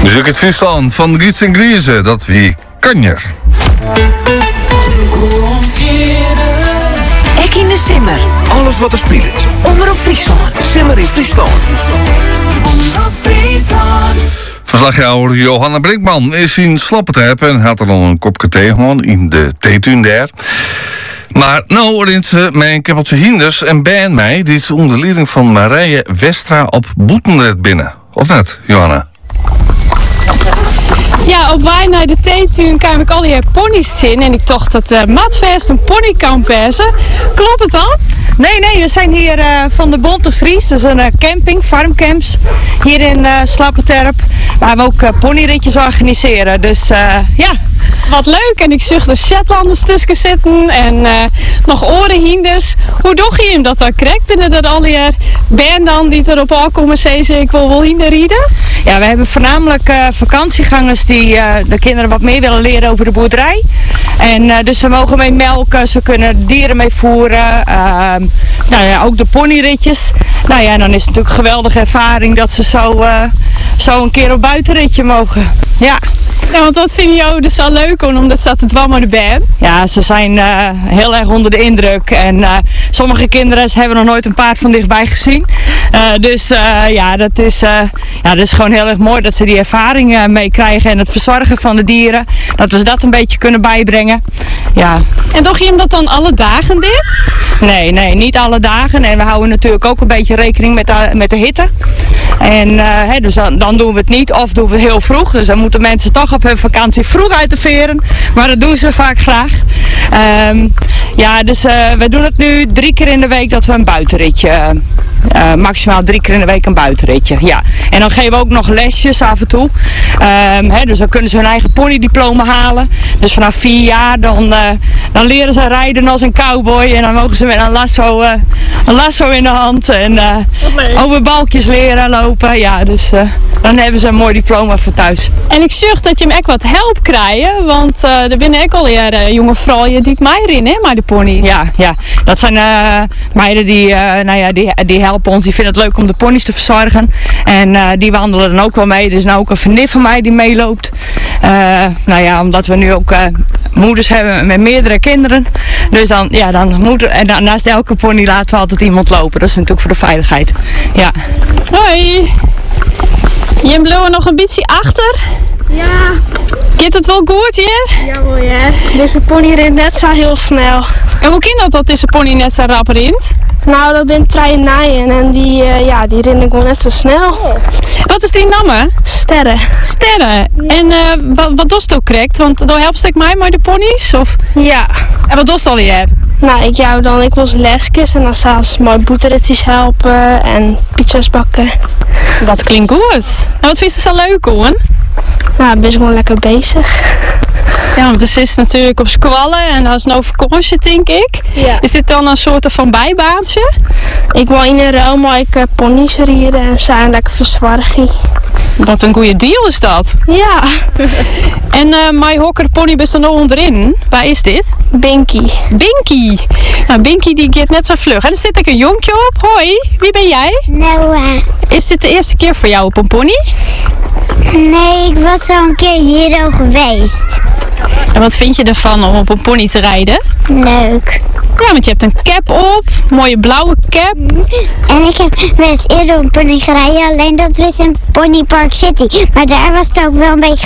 Muziek uit Friesland van Giets en Griezen, dat wie Kanjer. Ek in de Simmer. Alles wat er speelt. Omroep Friesland. Simmer in Friesland. Omroep Friesland. Verslagjouwer Johanna Brinkman is in Slappertep en had er al een kopje thee gewoon in de theetuin daar. Maar nou rint ze met een keppeltje hinders en bij mij, die is onder leiding van Marije Westra op Boetenlet binnen. Of net, Johanna? Ja, op wij naar de theetuin kwam ik al die ponies zien en ik dacht dat Matvest een ponykamp was. Klopt het dat? Nee, we zijn hier van de Bonte Fries. Dat is een camping, farmcamps, hier in Slapperterp. Waar we ook ponyritjes organiseren. Dus ja. Wat leuk, en ik zag de Shetlanders tussen zitten en nog orenhinders. Hoe doe je hem dat dan krijgt? Binnen dat al die band dan die erop aankomen zeggen ik wil wel hinder rieden? Ja, we hebben voornamelijk vakantiegangers die de kinderen wat meer willen leren over de boerderij. En dus ze mogen mee melken, ze kunnen dieren mee voeren. Nou ja, ook de ponyritjes. Nou ja, dan is het natuurlijk een geweldige ervaring dat ze zo een keer op buitenritje mogen. Ja. Ja, want wat vinden jou dus zo leuk omdat ze het wel maar de band? Ja, ze zijn heel erg onder de indruk. En sommige kinderen hebben nog nooit een paard van dichtbij gezien. Dus ja, dat is gewoon heel erg mooi dat ze die ervaring meekrijgen. En het verzorgen van de dieren. Dat we ze dat een beetje kunnen bijbrengen. Ja. En doe je hem dat dan alle dagen dit? Nee, niet alle dagen. En we houden natuurlijk ook een beetje rekening met de hitte. En dus dan doen we het niet of doen we het heel vroeg. Dus dan moeten mensen toch op hun vakantie vroeg uit de veren. Maar dat doen ze vaak graag. Ja, dus we doen het nu 3 keer in de week dat we een buitenritje... maximaal 3 keer in de week een buitenritje. Ja. En dan geven we ook nog lesjes af en toe. Dus dan kunnen ze hun eigen ponydiploma halen. Dus vanaf 4 jaar dan leren ze rijden als een cowboy. En dan mogen ze met een lasso in de hand. En over balkjes leren lopen. Ja, dus dan hebben ze een mooi diploma voor thuis. En ik zag dat je hem echt wat help krijgen. Want er binnen ook al jonge vrouwen die het mij erin, hè, maar de ponies. Ja, dat zijn meiden die helpen ons. Die vinden het leuk om de ponies te verzorgen. En die wandelen dan ook wel mee. Er is nou ook een vriendin van mij die meeloopt. Omdat we nu ook moeders hebben met meerdere kinderen. Dus dan naast elke pony laten we altijd iemand lopen. Dat is natuurlijk voor de veiligheid. Ja. Hoi. Je bleef nog een beetje achter. Ja. Gaat het wel goed hier? Jawel, ja. Deze pony rent net zo heel snel. En hoe kan dat deze pony net zo rap rint? Nou, dat ben Trein Naaien en die rennen gewoon net zo snel. Wat is die naam? Sterren. Sterren. Ja. En wat doe je ook correct? Want dan helpt ik mij maar de ponies? Of? Ja. En wat doe je al hier? Nou, ik wil lesjes en dan zelfs mooi boeteritjes helpen en pizza's bakken. Dat klinkt goed. En wat vind je zo leuk, hoor? Nou, ik ben gewoon lekker bezig. Ja, want het is natuurlijk op squallen en dat is nou vakantie, denk ik. Ja. Is dit dan een soort van bijbaantje? Ik wil in een ruil mooi ponies rijden en zijn lekker verzorgen. Wat een goede deal is dat. Ja. En mijn hokkerpony is er nou onderin. Waar is dit? Binky. Binky. Nou, Binky die gaat net zo vlug. En er zit ook een jonkje op. Hoi, wie ben jij? Noah. Is dit de eerste keer voor jou op een pony? Nee, ik was al een keer hier al geweest. En wat vind je ervan om op een pony te rijden? Leuk. Ja, want je hebt een cap op, mooie blauwe cap. En ik heb wel eens eerder op een pony gereden, alleen dat was in Ponypark City. Maar daar was het ook wel een beetje